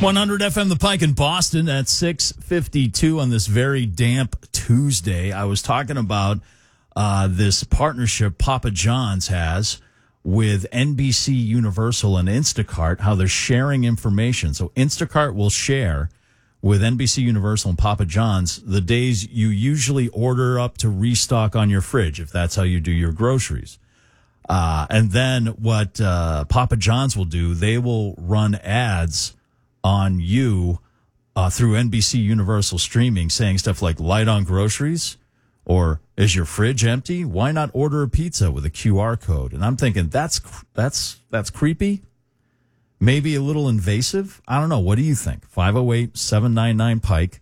100 FM The Pike in Boston at 6:52 on this very damp Tuesday. I was talking about this partnership Papa John's has with NBC Universal and Instacart, how they're sharing information. So Instacart will share with NBC Universal and Papa John's the days you usually order up to restock on your fridge, if that's how you do your groceries. And then what Papa John's will do, they will run ads on you through NBC Universal streaming saying stuff like light on groceries or is your fridge empty? Why not order a pizza with a QR code? And I'm thinking that's creepy. Maybe a little invasive. I don't know. What do you think? 508-799-PIKE,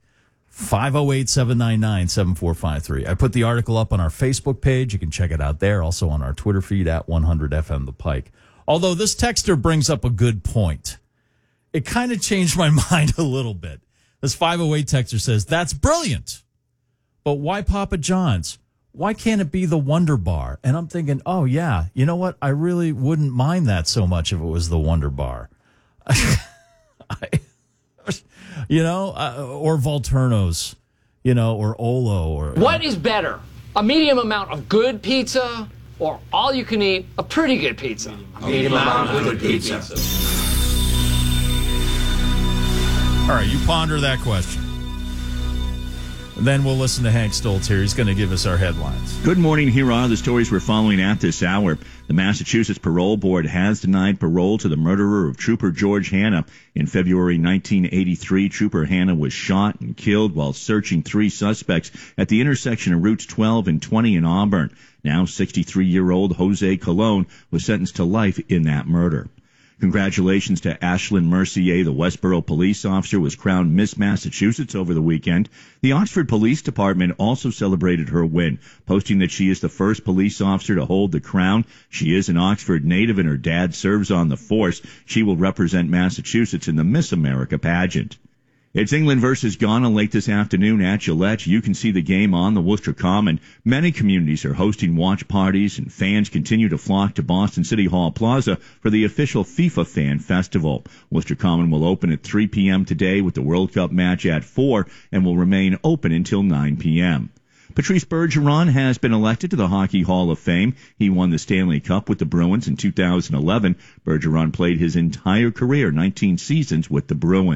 508-799-7453. I put the article up on our Facebook page. You can check it out there. Also on our Twitter feed at 100FM The Pike. Although this texter brings up a good point. It kind of changed my mind a little bit. This 508 texter says, that's brilliant. But why Papa John's? Why can't it be the Wonder Bar? And I'm thinking, oh, yeah, you know what? I really wouldn't mind that so much if it was the Wonder Bar. Or Volturno's, or Olo. Or what is better, a medium amount of good pizza or all you can eat a pretty good pizza? A medium amount of good pizza. All right, you ponder that question. And then we'll listen to Hank Stoltz here. He's going to give us our headlines. Good morning. Here are the stories we're following at this hour. The Massachusetts Parole Board has denied parole to the murderer of Trooper George Hanna. In February 1983, Trooper Hanna was shot and killed while searching three suspects at the intersection of Routes 12 and 20 in Auburn. Now 63-year-old Jose Colon was sentenced to life in that murder. Congratulations to Ashlyn Mercier, the Westboro police officer, was crowned Miss Massachusetts over the weekend. The Oxford Police Department also celebrated her win, posting that she is the first police officer to hold the crown. She is an Oxford native and her dad serves on the force. She will represent Massachusetts in the Miss America pageant. It's England versus Ghana late this afternoon at Gillette. You can see the game on the Worcester Common. Many communities are hosting watch parties, and fans continue to flock to Boston City Hall Plaza for the official FIFA Fan Festival. Worcester Common will open at 3 p.m. today with the World Cup match at 4 and will remain open until 9 p.m. Patrice Bergeron has been elected to the Hockey Hall of Fame. He won the Stanley Cup with the Bruins in 2011. Bergeron played his entire career, 19 seasons, with the Bruins.